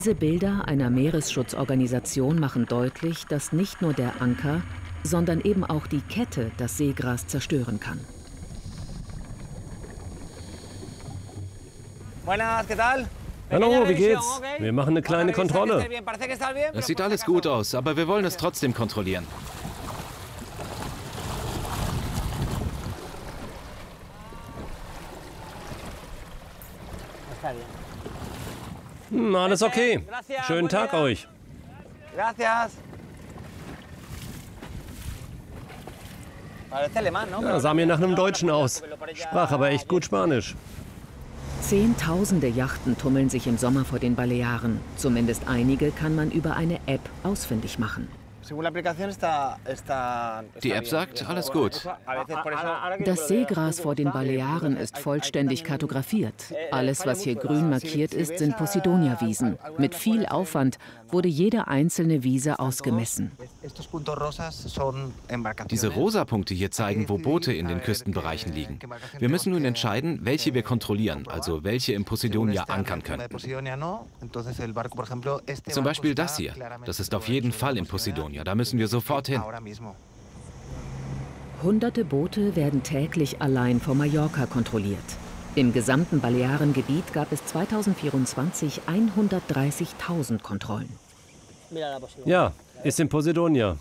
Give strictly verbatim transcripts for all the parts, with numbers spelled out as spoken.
Diese Bilder einer Meeresschutzorganisation machen deutlich, dass nicht nur der Anker, sondern eben auch die Kette das Seegras zerstören kann. Hallo, wie geht's? Wir machen eine kleine Kontrolle. Es sieht alles gut aus, aber wir wollen es trotzdem kontrollieren. Hm, alles okay. Schönen Tag euch. Ja, sah mir nach einem Deutschen aus. Sprach aber echt gut Spanisch. Zehntausende Yachten tummeln sich im Sommer vor den Balearen. Zumindest einige kann man über eine App ausfindig machen. Die App sagt, alles gut. Das Seegras vor den Balearen ist vollständig kartografiert. Alles, was hier grün markiert ist, sind Posidonia-Wiesen. Mit viel Aufwand wurde jede einzelne Wiese ausgemessen. Diese rosa Punkte hier zeigen, wo Boote in den Küstenbereichen liegen. Wir müssen nun entscheiden, welche wir kontrollieren, also welche im Posidonia ankern könnten. Zum Beispiel das hier. Das ist auf jeden Fall in Posidonia. Da müssen wir sofort hin. Hunderte Boote werden täglich allein vor Mallorca kontrolliert. Im gesamten Balearengebiet gab es zweitausendvierundzwanzig hundertdreißigtausend Kontrollen. Ja, ist in Posidonia.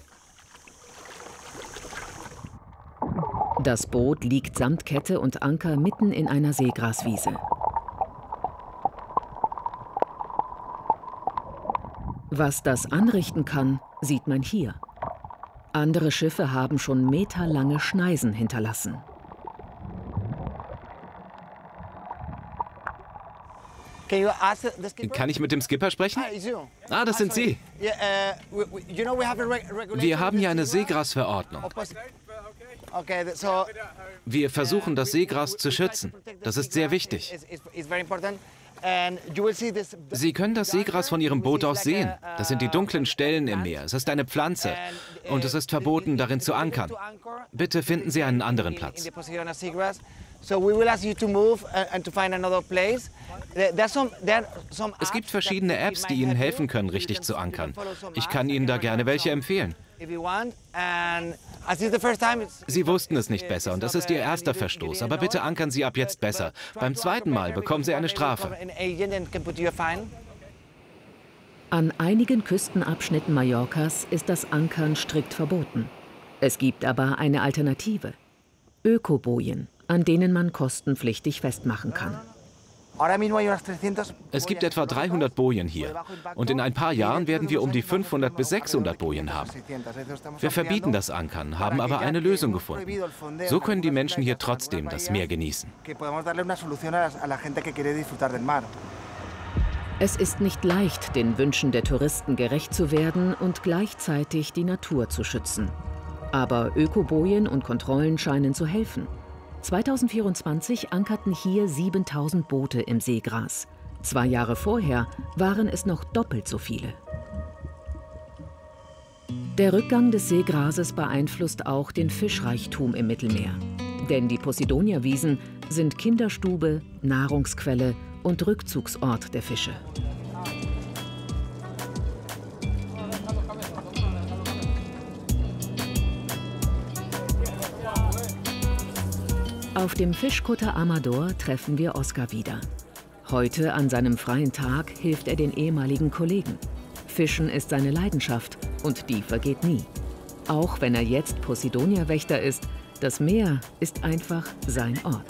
Das Boot liegt samt Kette und Anker mitten in einer Seegraswiese. Was das anrichten kann, sieht man hier. Andere Schiffe haben schon meterlange Schneisen hinterlassen. Kann ich mit dem Skipper sprechen? Ah, das sind Sie. Wir haben hier eine Seegrasverordnung. Wir versuchen, das Seegras zu schützen. Das ist sehr wichtig. Sie können das Seegras von Ihrem Boot aus sehen. Das sind die dunklen Stellen im Meer. Es ist eine Pflanze. Und es ist verboten, darin zu ankern. Bitte finden Sie einen anderen Platz. Es gibt verschiedene Apps, die Ihnen helfen können, richtig zu ankern. Ich kann Ihnen da gerne welche empfehlen. Sie wussten es nicht besser und das ist Ihr erster Verstoß. Aber bitte ankern Sie ab jetzt besser. Beim zweiten Mal bekommen Sie eine Strafe. An einigen Küstenabschnitten Mallorcas ist das Ankern strikt verboten. Es gibt aber eine Alternative: Ökobojen, an denen man kostenpflichtig festmachen kann. Es gibt etwa dreihundert Bojen hier. Und in ein paar Jahren werden wir um die fünfhundert bis sechshundert Bojen haben. Wir verbieten das Ankern, haben aber eine Lösung gefunden. So können die Menschen hier trotzdem das Meer genießen. Es ist nicht leicht, den Wünschen der Touristen gerecht zu werden und gleichzeitig die Natur zu schützen. Aber Ökobojen und Kontrollen scheinen zu helfen. zweitausendvierundzwanzig ankerten hier siebentausend Boote im Seegras. Zwei Jahre vorher waren es noch doppelt so viele. Der Rückgang des Seegrases beeinflusst auch den Fischreichtum im Mittelmeer. Denn die Posidonia-Wiesen sind Kinderstube, Nahrungsquelle und Rückzugsort der Fische. Auf dem Fischkutter Amador treffen wir Oscar wieder. Heute, an seinem freien Tag, hilft er den ehemaligen Kollegen. Fischen ist seine Leidenschaft und die vergeht nie. Auch wenn er jetzt Posidonia-Wächter ist, das Meer ist einfach sein Ort.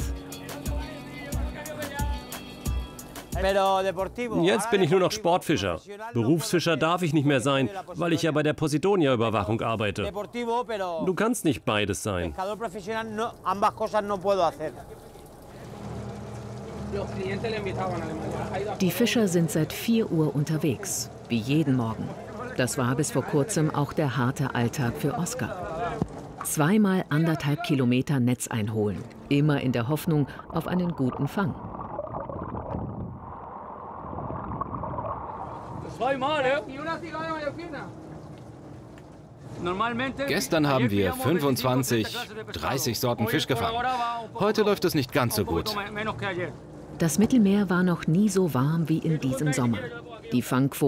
Jetzt bin ich nur noch Sportfischer. Berufsfischer darf ich nicht mehr sein, weil ich ja bei der Posidonia-Überwachung arbeite. Du kannst nicht beides sein. Die Fischer sind seit vier Uhr unterwegs, wie jeden Morgen. Das war bis vor kurzem auch der harte Alltag für Oscar. Zweimal anderthalb Kilometer Netz einholen, immer in der Hoffnung auf einen guten Fang. Gestern haben wir fünfundzwanzig, dreißig Sorten Fisch gefangen. Heute läuft es nicht ganz so gut. Das Mittelmeer war noch nie so warm wie in diesem Sommer. Die Fangquote